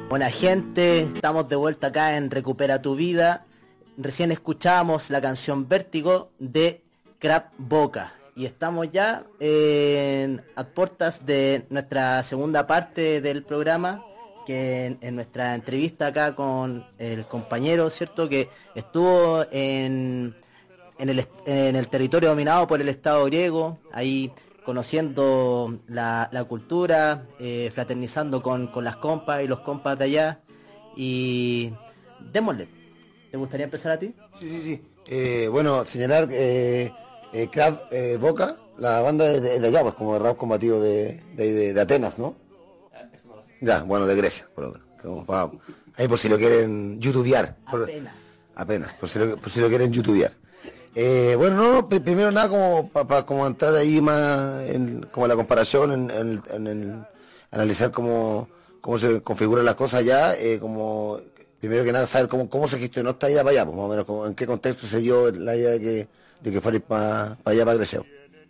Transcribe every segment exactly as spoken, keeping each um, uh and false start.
Buena gente, estamos de vuelta acá en Recupera tu Vida. Recién escuchábamos la canción Vértigo de Crab Boca. Y estamos ya en, a puertas de nuestra segunda parte del programa, que en, en nuestra entrevista acá con el compañero, ¿cierto? Que estuvo en, en, el, en el territorio dominado por el Estado griego, ahí conociendo la, la cultura, eh, fraternizando con, con las compas y los compas de allá. Y démosle. ¿Te gustaría empezar a ti? Sí, sí, sí. Eh, bueno, señalar eh, eh, Crab eh, Boca, la banda de, de, de allá, pues como de rap combativo de, de, de, de Atenas, ¿no? Ya, bueno, de Grecia, por lo menos. Como, pa, ahí por si lo quieren youtubear. Por, Apenas. Apenas, por si lo, por si lo quieren youtubear. Eh, bueno, no, pr- primero nada como para pa, como entrar ahí más en como la comparación, en, en, el- en el analizar cómo, cómo se configuran las cosas allá, eh, como primero que nada saber cómo, cómo se gestionó esta ida para allá, pues más o menos como, en qué contexto se dio la idea de que, de que fuera para allá, para Grecia.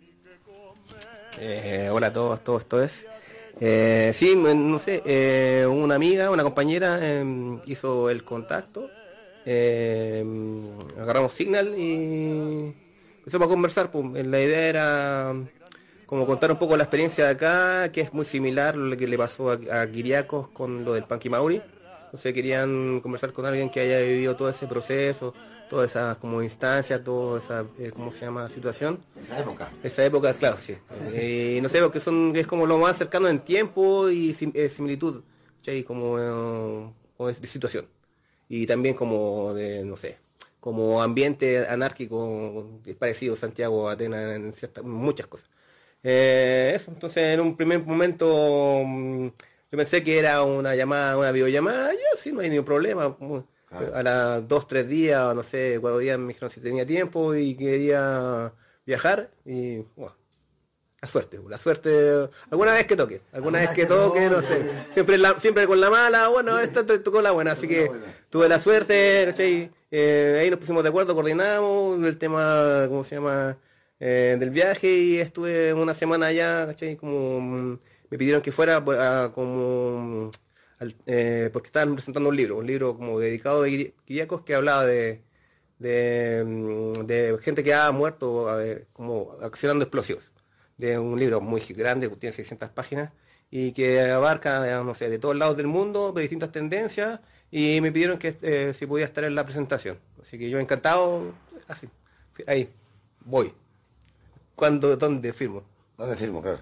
Eh, hola a todos, todos, todos. Eh, sí, no sé, eh, una amiga, una compañera eh, hizo el contacto, eh, agarramos Signal y empezamos a conversar. Pues. La idea era como contar un poco la experiencia de acá, que es muy similar a lo que le pasó a, a Kiriakos con lo del Punky Mauri. Entonces querían conversar con alguien que haya vivido todo ese proceso, todas esas como instancias, toda esa, eh, ¿cómo se llama?, situación. Esa época. Esa época, claro, sí. Y eh, no sé, porque son, es como lo más cercano en tiempo y sim, eh, similitud, ¿sí? Como, eh, como de, de situación. Y también como de, no sé, como ambiente anárquico, es parecido Santiago, Atenas, en ciertas, muchas cosas. Eh, eso, entonces en un primer momento mm, yo pensé que era una llamada, una videollamada, ya sí, no hay ningún problema. Como, claro. A las dos, tres días, no sé, cuatro días me dijeron si tenía tiempo y quería viajar y bueno, la suerte, la suerte, alguna vez que toque, alguna vez que toque, no sé, siempre la, siempre con la mala, bueno, esta te tocó la buena, así que tuve la suerte, ¿cachai? Eh, ahí nos pusimos de acuerdo, coordinamos el tema, ¿cómo se llama?, eh, del viaje y estuve una semana allá, ¿cachai? Como mm, me pidieron que fuera a, como al, eh, porque estaban presentando un libro, un libro como dedicado a Kiriakos que hablaba de de, de gente que ha muerto ver, como accionando explosivos, de un libro muy grande que tiene seiscientas páginas y que abarca, no sé, de todos lados del mundo, de distintas tendencias, y me pidieron que eh, si podía estar en la presentación, así que yo encantado, así, ahí, voy. ¿Cuándo, dónde firmo? ¿Dónde firmo, claro?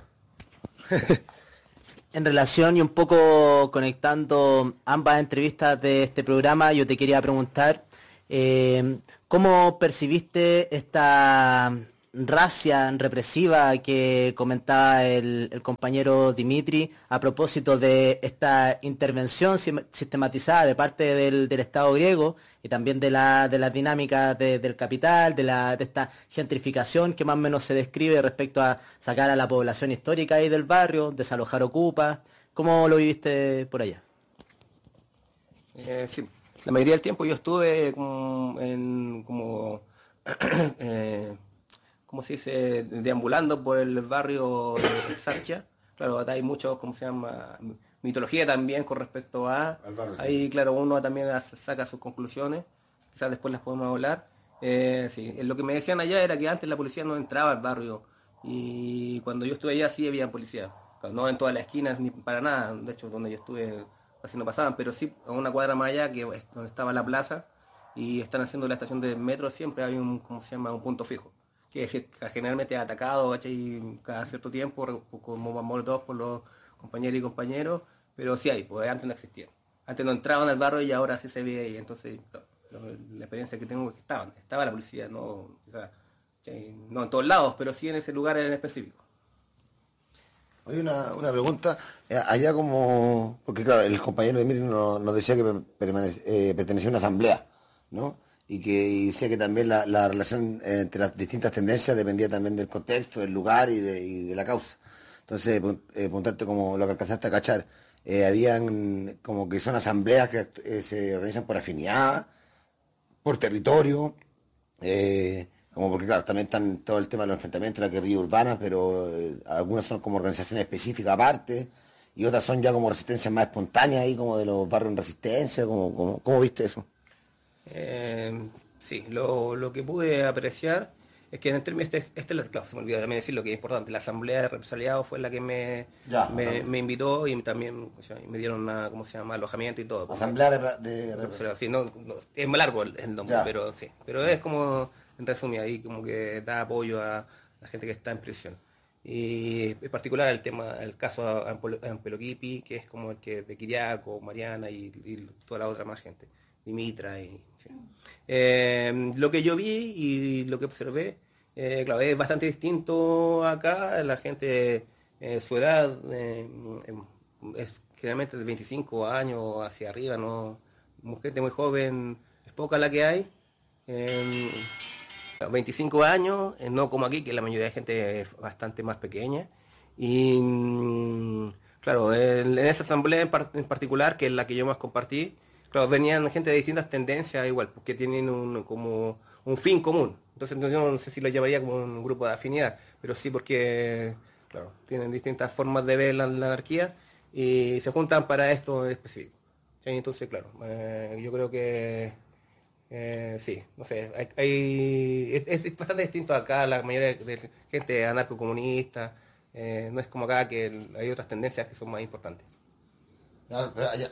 En relación y un poco conectando ambas entrevistas de este programa, yo te quería preguntar eh, ¿cómo percibiste esta racia represiva que comentaba el, el compañero Dimitri a propósito de esta intervención sistematizada de parte del, del Estado griego y también de la de las dinámicas de, del capital, de, la, de esta gentrificación que más o menos se describe respecto a sacar a la población histórica ahí del barrio, desalojar ocupas? ¿Cómo lo viviste por allá? Eh, sí, la mayoría del tiempo yo estuve como en como eh, ¿cómo se dice?, deambulando por el barrio de Sarkia. Claro, hay mucho, ¿cómo se llama?, mitología también con respecto a... Barrio, ahí, sí. Claro, uno también saca sus conclusiones, quizás después las podemos hablar. Eh, sí, lo que me decían allá era que antes la policía no entraba al barrio, y cuando yo estuve allá sí había policía. Claro, no en todas las esquinas ni para nada, de hecho donde yo estuve casi no pasaban, pero sí a una cuadra más allá, que es donde estaba la plaza, y están haciendo la estación de metro, siempre hay un, ¿cómo se llama?, un punto fijo. Que es decir, generalmente es atacado, ¿cachai?, cada cierto tiempo, como molotov por los compañeros y compañeros, pero sí hay, pues antes no existían. Antes no entraban al barrio y ahora sí se ve, y entonces no, la experiencia que tengo es que estaban, estaba la policía, no, o sea, no en todos lados, pero sí en ese lugar en específico. Oye, una, una pregunta, allá como, porque claro, el compañero de Emilio nos, nos decía que permanece, eh, pertenecía a una asamblea, ¿no? Y que y decía que también la, la relación entre las distintas tendencias dependía también del contexto, del lugar y de, y de la causa. Entonces, eh, preguntarte como lo que alcanzaste a cachar, eh, habían como que son asambleas que eh, se organizan por afinidad, por territorio, eh, como porque claro, también están todo el tema de los enfrentamientos, la guerrilla urbana, pero eh, algunas son como organizaciones específicas aparte, y otras son ya como resistencias más espontáneas, ahí como de los barrios en resistencia, como, como, ¿cómo viste eso? Eh, sí, lo, lo que pude apreciar es que en el término, este, este, claro, se me olvidó también decir lo que es importante, la asamblea de represaliados fue la que me, Ya, me, asamblea. me invitó y también o sea, me dieron una, ¿cómo se llama?, alojamiento y todo. Asamblea de, de, de Represaliados, sí, no, no, es más largo el, el nombre, Ya. pero sí, pero es como, en resumen, ahí como que da apoyo a la gente que está en prisión. Y en particular el tema, el caso en Peloquipi, que es como el que de Quiriaco, Mariana y, y toda la otra más gente, Dimitra y... Sí. Eh, lo que yo vi y lo que observé, eh, claro, es bastante distinto acá, la gente, eh, su edad eh, es generalmente de veinticinco años hacia arriba, no, gente muy joven, es poca la que hay. Eh, veinticinco años, eh, no como aquí, que la mayoría de gente es bastante más pequeña. Y mm, claro, en, en esa asamblea en, par- en particular, que es la que yo más compartí, claro, venían gente de distintas tendencias igual, porque tienen un, como un fin común. Entonces yo no sé si lo llamaría como un grupo de afinidad, pero sí porque, claro, tienen distintas formas de ver la, la anarquía y se juntan para esto en específico. ¿Sí? Entonces, claro, eh, yo creo que eh, sí, no sé, hay, hay- es, es bastante distinto acá, la mayoría de, de gente anarcocomunista, eh, no es como acá que el- hay otras tendencias que son más importantes. No, pero allá-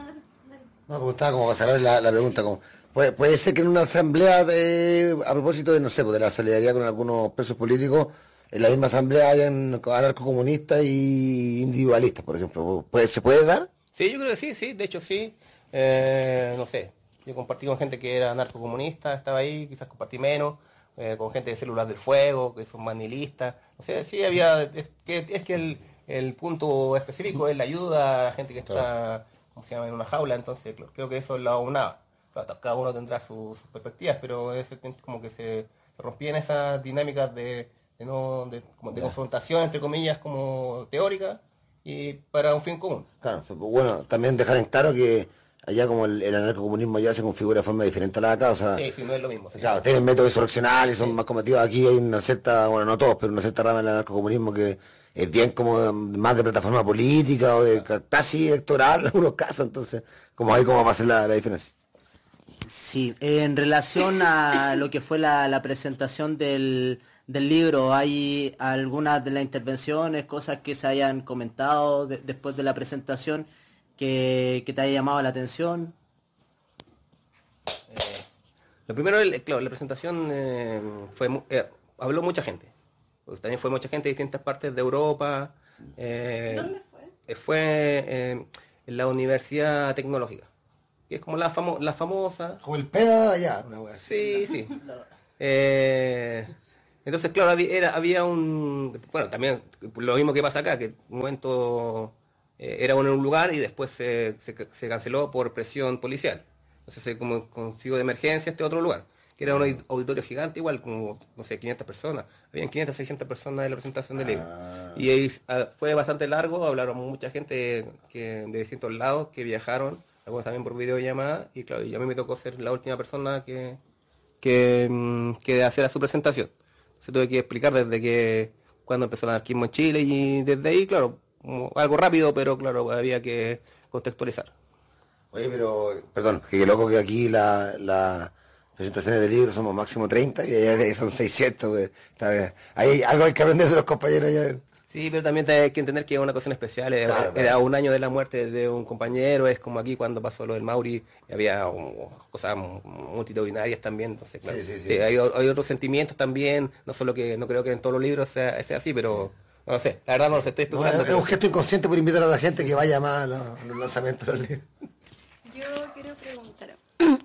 no, porque estaba como para cerrar la, la pregunta, como, puede, puede ser que en una asamblea de, a propósito de, no sé, pues de la solidaridad con algunos presos políticos, en la misma asamblea hayan anarcocomunistas y individualistas, por ejemplo. ¿Puede, ¿Se puede dar? Sí, yo creo que sí, sí, de hecho sí, eh, no sé, yo compartí con gente que era anarcocomunista, estaba ahí, quizás compartí menos, eh, con gente de Células del Fuego, que son más nihilistas, o sea, sí había, es que, es que el, el punto específico es la ayuda a la gente que está, ¿cómo se llama?, en una jaula, entonces cl- creo que eso es la unaba. Claro, cada uno tendrá sus, sus perspectivas, pero es como que se, se rompían esas dinámicas de, de no de, como de confrontación, entre comillas, como teórica, y para un fin común. Claro, pues, bueno, también dejar en claro que allá como el, el anarcocomunismo ya se configura de forma diferente a la de acá, o sea, Sí, sí, no es lo mismo. Sí. claro, tienen métodos insurreccionales, son más combativos. Aquí hay una cierta, bueno, no todos, pero una cierta rama del anarcocomunismo que es bien como más de plataforma política o de ca- casi electoral en algunos casos, entonces, como ahí como va a ser la, la diferencia. Sí, en relación a lo que fue la, la presentación del, del libro, ¿hay algunas de las intervenciones, cosas que se hayan comentado de- después de la presentación que, que te haya llamado la atención? Lo primero, el- claro, la presentación eh, fue mu- eh, habló mucha gente. Pues también fue mucha gente de distintas partes de Europa. eh, ¿Dónde fue? eh, Fue eh, en la Universidad Tecnológica, que es como la, famo- la famosa. Como el peda de allá, una wea así. Sí, sí. Eh, entonces, claro, había, era- había un... Bueno, también lo mismo que pasa acá, que en un momento eh, era en un lugar y después se, se, se canceló por presión policial. Entonces se como consiguió de emergencia este otro lugar, que era un audi- auditorio gigante, igual como, no sé, quinientas personas. Habían quinientas, seiscientas personas en la presentación del libro. Y ahí ah, fue bastante largo, hablaron mucha gente que, de distintos lados que viajaron, algunos también por videollamada, y claro, y a mí me tocó ser la última persona que, que, mm, que hacía su presentación. Se tuve que explicar desde que cuando empezó el anarquismo en Chile y desde ahí, claro, como algo rápido, pero claro, había que contextualizar. Oye, pero, perdón, que loco que aquí la, la presentaciones de libros somos máximo treinta y allá son seiscientos, güey. Está bien. Ahí algo hay que aprender de los compañeros allá. Sí, pero también hay que entender que es una ocasión especial. Era, Claro, era claro. un año de la muerte de un compañero, es como aquí cuando pasó lo del Mauri, y había um, cosas multitudinarias también, entonces claro. Sí, sí, sí. Sí, hay, o- hay otros sentimientos también, no solo que no creo que en todos los libros sea, sea así, pero no lo sé, la verdad no lo sé, estoy No, especulando. es pero un gesto inconsciente por invitar a la gente que vaya más a los, a los lanzamientos de los libros. Yo quiero preguntar.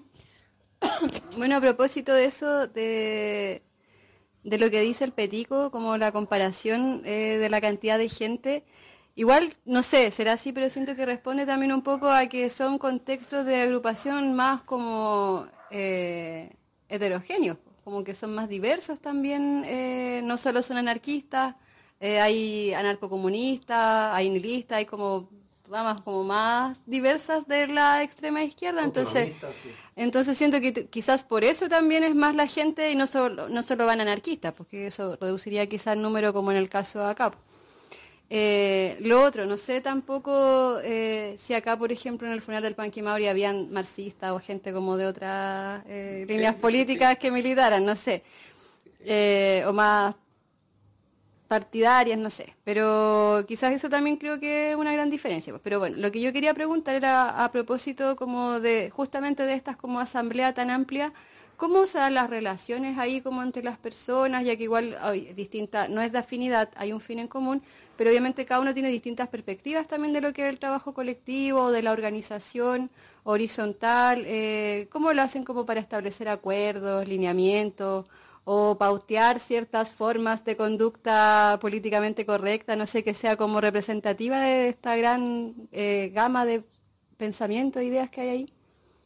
Bueno, a propósito de eso, de, de lo que dice el Petico, como la comparación eh, de la cantidad de gente, igual, no sé, será así, pero siento que responde también un poco a que son contextos de agrupación más como eh, heterogéneos, como que son más diversos también, eh, no solo son anarquistas, eh, hay anarcocomunistas, hay nihilistas, hay como ramas como más diversas de la extrema izquierda, entonces Autonomistas, sí. entonces siento que t- quizás por eso también es más la gente y no solo no solo van anarquistas, porque eso reduciría quizás el número como en el caso de acá. Eh, lo otro, no sé tampoco eh, si acá, por ejemplo, en el funeral del Panqui Mauri habían marxistas o gente como de otras eh, líneas sí, políticas sí. que militaran, no sé, eh, o más partidarias, no sé, pero quizás eso también creo que es una gran diferencia. Pues. Pero bueno, lo que yo quería preguntar era a propósito como de, justamente de estas como asamblea tan amplia, ¿cómo se dan las relaciones ahí como entre las personas? Ya que igual hay distinta, no es de afinidad, hay un fin en común, pero obviamente cada uno tiene distintas perspectivas también de lo que es el trabajo colectivo, de la organización horizontal. Eh, ¿cómo lo hacen como para establecer acuerdos, lineamientos? O pautear ciertas formas de conducta políticamente correcta, no sé, que sea como representativa de esta gran eh, gama de pensamientos e ideas que hay ahí.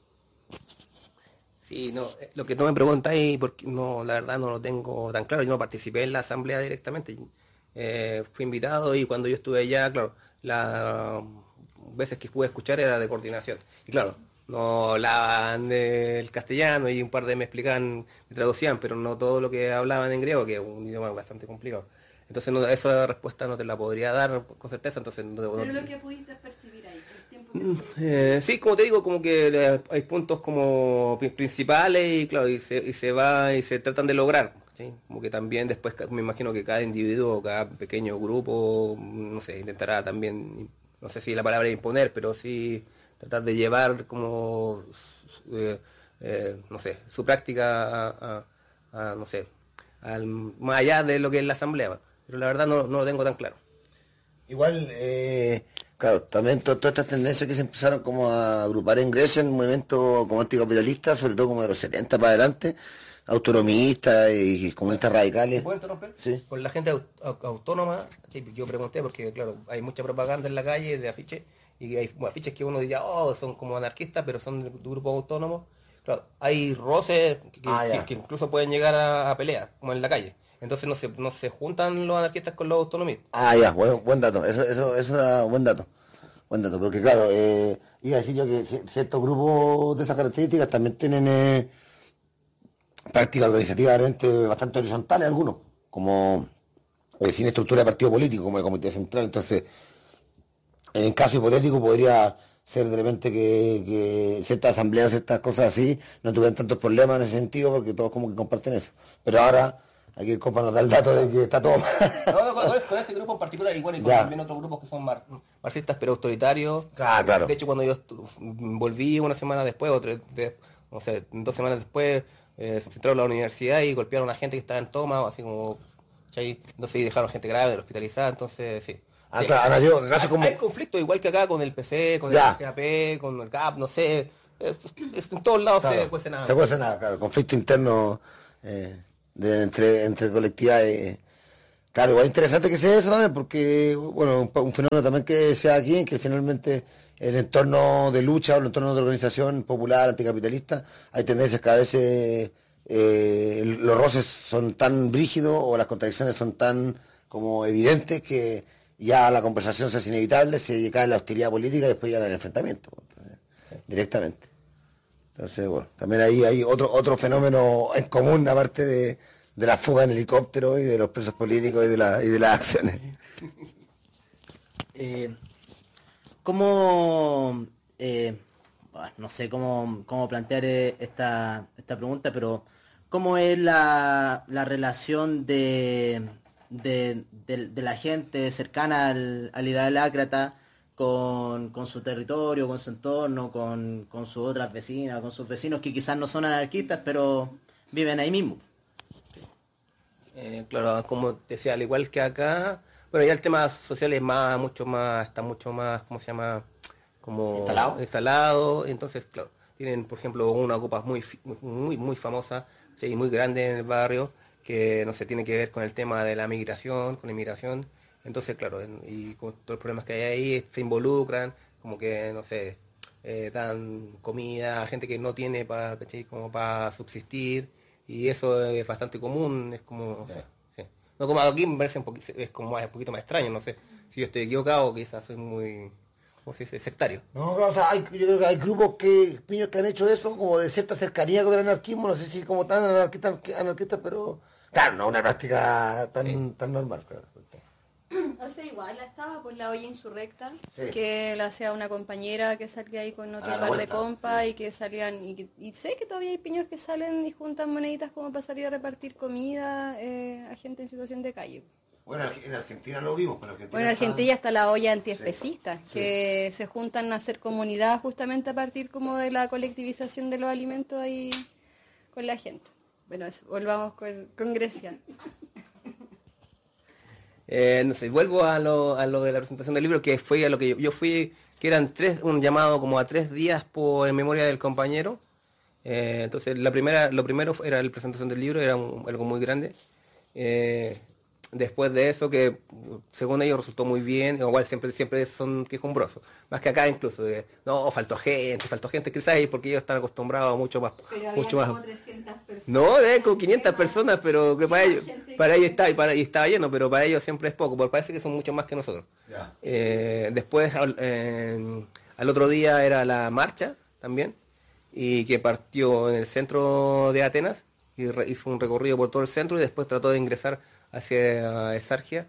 Sí, no, eh, lo que tú me preguntáis, porque no, la verdad no lo tengo tan claro, yo no participé en la asamblea directamente, eh, fui invitado y cuando yo estuve allá, claro, las veces que pude escuchar era de coordinación, y claro, no hablaban el castellano y un par de me explicaban, me traducían, pero no todo lo que hablaban en griego, que es un idioma bastante complicado. Entonces no, esa respuesta no te la podría dar con certeza, entonces no, no- Pero lo que pudiste percibir ahí, el tiempo que Mm, estuviste. eh, sí, como te digo, como que eh, hay puntos como pri- principales y claro, y se, y se va y se tratan de lograr, ¿sí? Como que también después ca- me imagino que cada individuo, cada pequeño grupo, mm, no sé, intentará también, no sé si la palabra es imponer, pero sí tratar de llevar como, su- eh, eh, no sé, su práctica a, a- a, no sé, al, más allá de lo que es la asamblea, pero la verdad no, no lo tengo tan claro. Igual, eh, claro, también to- todas estas tendencias que se empezaron como a agrupar en Grecia en un movimiento como anticapitalista, sobre todo como de los setenta para adelante, autonomistas y comunistas ¿Te radicales. puedo interrumpir? Sí. Con la gente au- au- autónoma, sí, yo pregunté porque, claro, hay mucha propaganda en la calle de afiches y hay bueno, afiches que uno diría, oh, son como anarquistas, pero son de, de grupos autónomos. Claro, hay roces que, Ah, que- ya. que incluso pueden llegar a, a peleas, como en la calle. Entonces no se, no se juntan los anarquistas con los autonomistas. Ah, ya, buen, buen dato, eso, eso, eso era buen dato. Buen dato, porque claro, eh, iba a decir yo que ci- ciertos grupos de esas características también tienen eh, prácticas organizativas realmente bastante horizontales algunos, como eh, sin estructura de partido político, como el comité central. Entonces, en caso hipotético podría ser de repente que, que ciertas asambleas, ciertas cosas así, no tuvieran tantos problemas en ese sentido, porque todos como que comparten eso. Pero ahora, aquí el compa nos da el dato de que está todo mal. No, no, con, con ese con ese grupo en particular, y bueno, y con Ya. también otros grupos que son mar- marxistas pero autoritarios. Ah, claro. De hecho, cuando yo estu- volví una semana después, o tres, de- no sé, dos semanas después, eh, se entraron a la universidad y golpearon a gente que estaba en toma, o así como, ¿cachai? Entonces y dejaron gente grave, hospitalizada, entonces sí. Ah, Sí, claro, ahora digo, que acaso hay, como... hay conflictos igual que acá con el P C, con Ya. el C A P, con el C A P, no sé. Es, es- en todos lados Claro, se cuece nada. Se cuece nada, claro, conflicto interno eh, de, entre, entre colectividades. Claro, igual interesante que sea eso también, porque, bueno, un, pa- un fenómeno también que sea aquí, en que finalmente el entorno de lucha o el entorno de organización popular, anticapitalista, hay tendencias que a veces eh, los roces son tan brígidos o las contradicciones son tan como evidentes que ya la conversación se hace inevitable, se cae en la hostilidad política y después ya en el enfrentamiento, entonces, directamente. Entonces, bueno, también ahí hay otro otro fenómeno en común, aparte de, de la fuga en helicóptero y de los presos políticos y de, la, y de las acciones. Eh, ¿Cómo, eh, bueno, no sé cómo, cómo plantear eh, esta, esta pregunta, pero cómo es la, la relación de, de, de- de la gente cercana al, al ideal ácrata con, con su territorio, con su entorno, con, con sus otras vecinas, con sus vecinos que quizás no son anarquistas, pero viven ahí mismo? Eh, claro, como te decía, al igual que acá, bueno, ya el tema social es más, mucho más, está mucho más, ¿cómo se llama? Como ¿Instalado? instalado, entonces, claro, tienen, por ejemplo, una copa muy, fi- muy, muy famosa, sí, muy grande en el barrio, que, no sé, tiene que ver con el tema de la migración, con la inmigración, entonces, claro, en- y con todos los problemas que hay ahí, se involucran, como que, no sé, eh, dan comida a gente que no tiene para, como para subsistir, y eso es bastante común, es como, no sé, sí. No, como aquí me parece un poquito, es como más- un poquito más extraño, no sé, si yo estoy equivocado, quizás soy muy, ¿cómo se dice?, sectario. No, o sea, hay, yo creo que hay grupos que, piños que han hecho eso, como de cierta cercanía con el anarquismo, no sé si como tan anarquistas, anarquistas, pero claro, no una práctica tan, Sí. tan normal, claro. O sea, igual estaba por la olla insurrecta, Sí. que la hacía una compañera que salía ahí con otro A la par de vuelta. compas y que salían, y, que- y sé que todavía hay piños que salen y juntan moneditas como para salir a repartir comida eh, a gente en situación de calle. Bueno, en Argentina lo vimos, pero Argentina Bueno, en está- Argentina está la olla antiespecista, Sí, sí. que se juntan a hacer comunidad justamente a partir como de la colectivización de los alimentos ahí con la gente. Bueno, eso, volvamos con, con Grecia. Eh, no sé, vuelvo a lo, a lo de la presentación del libro, que fue a lo que yo, yo fui, que eran tres, un llamado como a tres días por en memoria del compañero. Eh, entonces la primera, lo primero fue- era la presentación del libro, era un- algo muy grande. Eh, después de eso, que según ellos resultó muy bien, igual siempre siempre son quejumbrosos, más que acá incluso, de, no, faltó gente, faltó gente, quizás porque ellos están acostumbrados a mucho más, mucho más. trescientas personas. No, de como quinientas personas, pero que para ellos, para ellos está, y, para, y estaba lleno, pero para ellos siempre es poco, porque parece que son mucho más que nosotros. Ya. Eh, después, al, eh, al otro día era la marcha también, y que partió en el centro de Atenas, y re- hizo un recorrido por todo el centro, y después trató de ingresar hacia Esargia.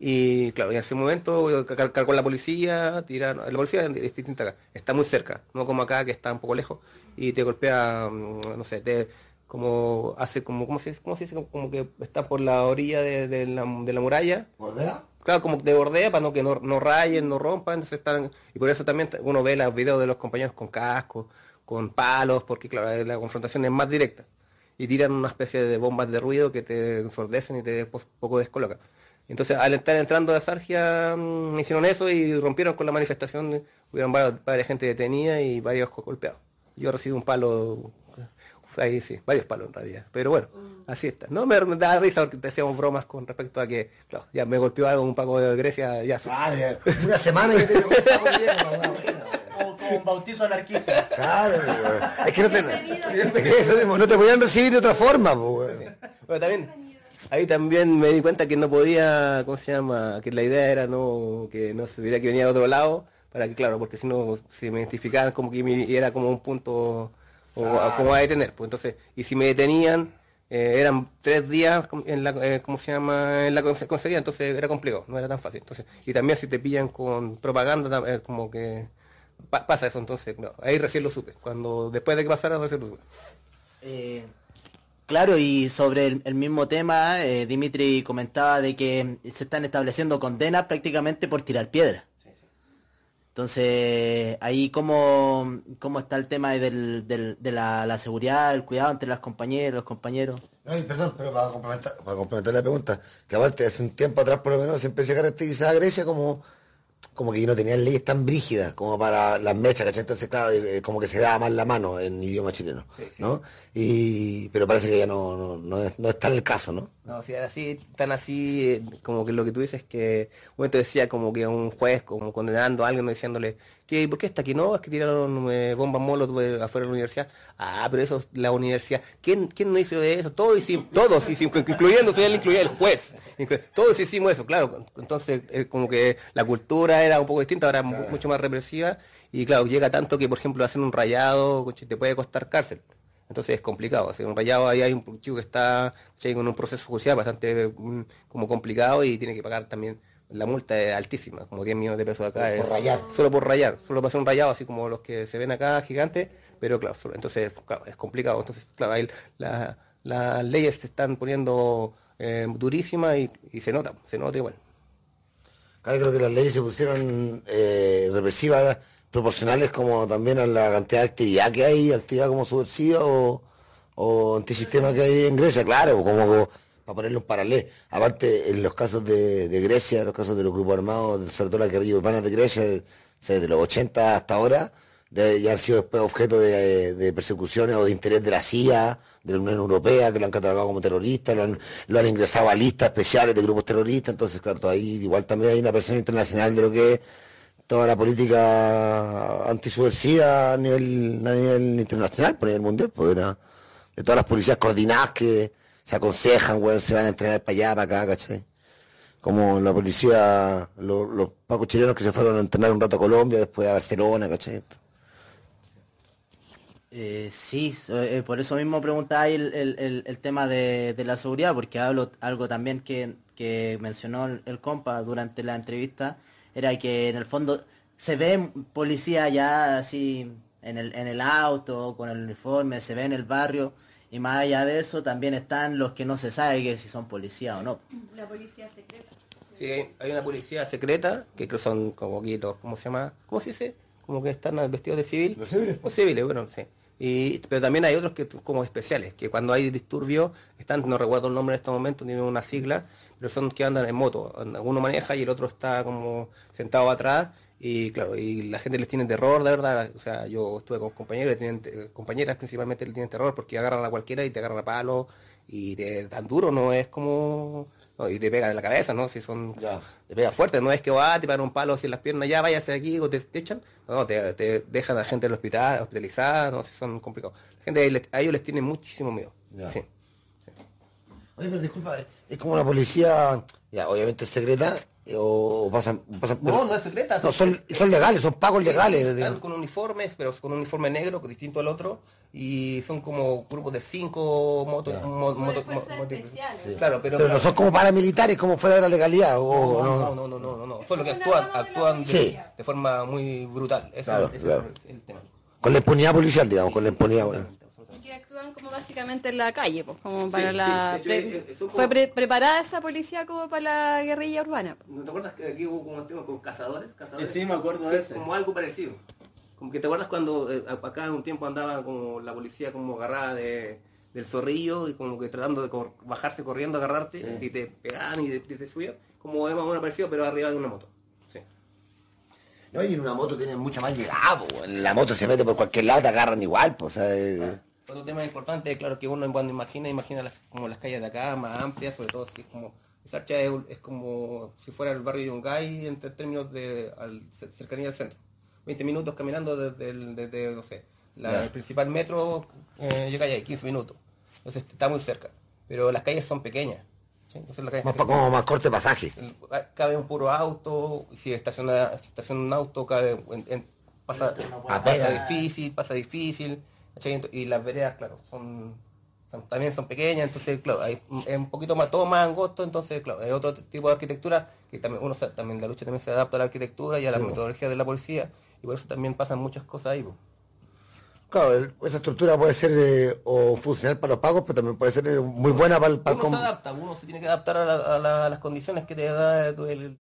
Y claro, y en ese momento car- cargó la policía, tiraron, la policía es distinta acá, está muy cerca, no como acá que está un poco lejos, y te golpea, mm, no sé, te como hace como, ¿cómo se dice? ¿Cómo se dice? Como que está por la orilla de, de la, de la muralla, ¿Bordea? claro, como de bordea para no que no, no rayen, no rompan, entonces están, y por eso también uno ve los videos de los compañeros con cascos, con palos, porque claro, la confrontación es más directa. Y tiran una especie de bombas de ruido que te ensordecen y te un poco descolocan. Entonces, al estar entrando a Sargia, mmm, hicieron eso y rompieron con la manifestación. Hubieron varios, varias gente detenida y varios golpeados. Yo recibí un palo, ahí sí, varios palos en realidad. Pero bueno, así está. No me, me da risa porque te hacíamos bromas con respecto a que, claro, ya me golpeó algo un paco de Grecia, ya. Claro, ya. Una semana que te digo, está muy bien, mamá, buena, Como, como un bautizo anarquista. Claro, güey. Es que no te, es que eso mismo, no te podían recibir de otra forma, pues, güey. Pero también, ahí también me di cuenta que no podía, ¿cómo se llama? Que la idea era no, que no se viera que venía de otro lado, para que, claro, porque si no, se me identificaban como que mi- era como un punto, o Claro. como a detener, pues entonces, y si me detenían, eh, eran tres días en la, eh, ¿cómo se llama? En la conse- consejería, entonces era complicado, no era tan fácil. Entonces, y también si te pillan con propaganda, tam- eh, como que pa- pasa eso, entonces, no, ahí recién lo supe, cuando, después de que pasara, recién lo supe. Eh, claro, y sobre el, el mismo tema, eh, Dimitri comentaba de que se están estableciendo condenas prácticamente por tirar piedras. Entonces, ahí cómo, cómo está el tema del, del- de la, la seguridad, el cuidado entre las compañeras, los compañeros. No, y perdón, pero para complementar, para complementar la pregunta, que aparte hace un tiempo atrás por lo menos siempre se caracterizaba a Grecia como, como que no tenían leyes tan brígidas como para las mechas, ¿cachai? Entonces, claro, eh, como que se daba más la mano en idioma chileno, ¿no? Y, pero parece que ya no, no, no, es, no es tal el caso, ¿no? No, si era así, tan así, eh, como que lo que tú dices que un momento decía como que un juez como condenando a alguien diciéndole que ¿por qué está aquí? No, es que tiraron eh, bombas molotov eh, afuera de la universidad. Ah, pero eso es la universidad. ¿Quién, quién no hizo eso? Todos hicimos, todos hicimos, incluyendo, él incluía el juez. Inclu- Todos hicimos eso, claro. Entonces, eh, como que la cultura era un poco distinta, ahora mu- mucho más represiva. Y claro, llega tanto que, por ejemplo, hacer un rayado coche, te puede costar cárcel. Entonces es complicado, hacer un rayado, ahí hay un chico que está che, con un proceso judicial bastante mm, como complicado y tiene que pagar también, la multa es altísima, como diez millones de pesos acá. Por es- rayar. Solo por rayar, solo para hacer un rayado así como los que se ven acá gigantes, pero claro, solo- entonces claro, es complicado. Entonces, claro, ahí la- las leyes se están poniendo eh, durísimas y, y se nota, se nota igual. Claro, creo que las leyes se pusieron eh, represivas, proporcionales como también a la cantidad de actividad que hay, actividad como subversiva o, o antisistema que hay en Grecia, claro, como, como para ponerle un paralelo. Aparte, en los casos de, de Grecia, en los casos de los grupos armados, sobre todo la guerrilla urbana de Grecia, de- desde los ochenta hasta ahora, de- ya han sido después objeto de, de persecuciones o de interés de la C I A, de la Unión Europea, que lo han catalogado como terrorista, lo han, lo han ingresado a listas especiales de grupos terroristas, entonces claro, ahí igual también hay una presión internacional de lo que es toda la política antisubversiva a nivel, a nivel internacional, por nivel mundial, pues de, la- de todas las policías coordinadas que se aconsejan, weón, se van a entrenar para allá, para acá, ¿cachai? Como la policía, lo- los pacos chilenos que se fueron a entrenar un rato a Colombia, después a Barcelona, ¿cachai? Eh, sí, so- eh, por eso mismo preguntaba ahí el, el- el- el tema de, de la seguridad, porque hablo algo también que, que mencionó el, el compa durante la entrevista, era que en el fondo se ve policía ya así en el, en el auto, con el uniforme, se ve en el barrio, y más allá de eso también están los que no se sabe que si son policías o no. La policía secreta. Sí, hay, hay una policía secreta, que creo son como aquí los, ¿cómo se llama? ¿Cómo se dice? Como que están vestidos de civil. ¿Los civiles? Los civiles, bueno, sí. Y, pero también hay otros que como especiales, que cuando hay disturbios, están, no recuerdo el nombre en este momento, tienen una sigla, pero son que andan en moto. Uno maneja y el otro está como sentado atrás, y claro, y la gente les tiene terror, de verdad. O sea, yo estuve con compañeros, que tienen, eh, compañeras principalmente le tienen terror porque agarran a cualquiera y te agarran a palo, y te dan duro, no es como... no, y te pegan en la cabeza, ¿no? Si son... Ya. Te pega fuerte, no es que va, te pegan un palo así en las piernas, ya váyase de aquí o te, te echan. No, te, te dejan a la gente en el hospital, hospitalizada, no, si son complicados. La gente, les- a ellos les tiene muchísimo miedo. Ya. Sí. Oye, pero disculpa, es como una policía, ya, obviamente secreta, eh, o pasan, pasan No, no es secreta. no, son, son legales, son pagos legales. Están digamos. con uniformes, pero con un uniforme negro, distinto al otro, y son como grupos de cinco motos. Ya. mo- Como de moto- fuerzas mo- moto- especiales, ¿no? Claro, pero... Pero no son como paramilitares, como fuera de la legalidad, o no, no. no, no, no, no, no. Son los que como una actúan, rama de la actúan de, Sí. de forma muy brutal. Ese, Claro, ese claro. es el tema. Con la impunidad policial, digamos, con la impunidad. Bueno. Y que actúan como básicamente en la calle, pues, como para sí, la... de hecho, pre- es- es un Fue poco- pre- preparada esa policía como para la guerrilla urbana. ¿No te acuerdas que aquí hubo un tema con cazadores? ¿Cazadores? Sí, me acuerdo de Sí, ese. como algo parecido. Como que te acuerdas cuando eh, acá un tiempo andaba como la policía como agarrada de, del zorrillo y como que tratando de cor- bajarse corriendo, agarrarte y te pegaban y te, te, te subían. Como es más o menos parecido, pero arriba de una moto. Sí. No, y en una moto tienen mucha más llegada, po. En la moto se mete por cualquier lado, te agarran igual, pues, o sea, eh, Otro tema importante, claro que uno cuando imagina, imagina las, como las calles de acá, más amplias, sobre todo si es como... Sarcha es, es como si fuera el barrio Yungay en términos de al, cercanía al centro. veinte minutos caminando desde, el, desde no sé, la, Ya. el principal metro, eh, llega allá, quince minutos. Entonces está muy cerca. Pero las calles son pequeñas. ¿sí? Entonces, la calle- más pa- como más corto pasaje. el- cabe un puro auto, si estaciona, si estaciona un auto, cabe, en- en- pasa, pasa Apenas. difícil, pasa difícil, ¿cachai? Ent- y las veredas, claro, son, son- también son pequeñas, entonces, claro, hay, es un poquito más, todo más angosto, entonces, claro, es otro tipo de arquitectura, que también uno, se- también la lucha también se adapta a la arquitectura y a la Sí. metodología de la policía, y por eso también pasan muchas cosas ahí, po. Claro, el- esa estructura puede ser eh, o funcional para los pagos, pero también puede ser eh, muy buena para el, para el Uno se com- adapta, uno se tiene que adaptar a, la- a la- a las condiciones que te da el,